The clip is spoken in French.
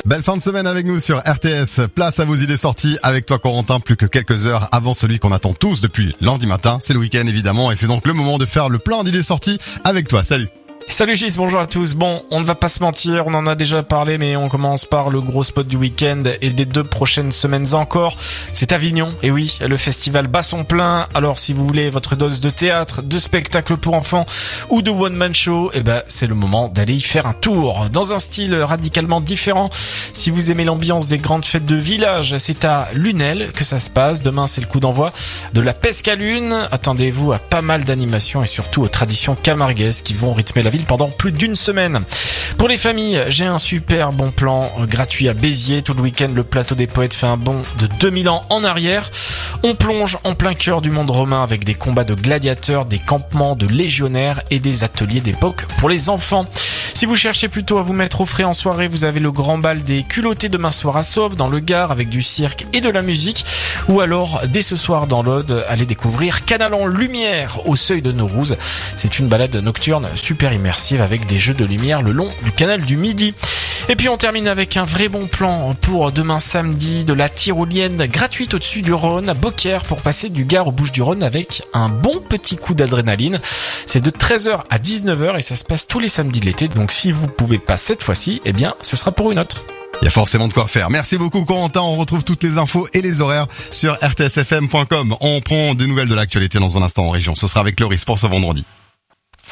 Belle fin de semaine avec nous sur RTS. Place à vos idées sorties avec toi Corentin, plus que quelques heures avant celui qu'on attend tous depuis lundi matin. C'est le week-end évidemment et c'est donc le moment de faire le plein d'idées sorties avec toi. Salut. Salut Gis, bonjour à tous. Bon, on ne va pas se mentir, on en a déjà parlé, mais on commence par le gros spot du week-end et des 2 prochaines semaines encore. C'est Avignon, et oui, le festival bat son plein. Alors si vous voulez votre dose de théâtre, de spectacle pour enfants ou de one-man show, c'est le moment d'aller y faire un tour. Dans un style radicalement différent, si vous aimez l'ambiance des grandes fêtes de village, c'est à Lunel que ça se passe. Demain, c'est le coup d'envoi de la Pescalune. Attendez-vous à pas mal d'animations et surtout aux traditions camarguaises qui vont rythmer la ville pendant plus d'une semaine. Pour les familles, j'ai un super bon plan gratuit à Béziers. Tout le week-end, le plateau des poètes fait un bond de 2000 ans en arrière. On plonge en plein cœur du monde romain avec des combats de gladiateurs, des campements de légionnaires et des ateliers d'époque pour les enfants. Si vous cherchez plutôt à vous mettre au frais en soirée, vous avez le grand bal des culottés demain soir à Sauve, dans le Gard, avec du cirque et de la musique. Ou alors, dès ce soir dans l'Aude, allez découvrir Canal en lumière au seuil de Naurouse. C'est une balade nocturne super immersive avec des jeux de lumière le long du canal du Midi. Et puis on termine avec un vrai bon plan pour demain samedi, de la tyrolienne gratuite au-dessus du Rhône à Beaucaire pour passer du Gard aux Bouches-du-Rhône avec un bon petit coup d'adrénaline. C'est de 13h à 19h et ça se passe tous les samedis de l'été. Donc si vous pouvez pas cette fois-ci, ce sera pour une autre. Il y a forcément de quoi faire. Merci beaucoup Corentin, on retrouve toutes les infos et les horaires sur rtsfm.com. On prend des nouvelles de l'actualité dans un instant en région. Ce sera avec Loris pour ce vendredi.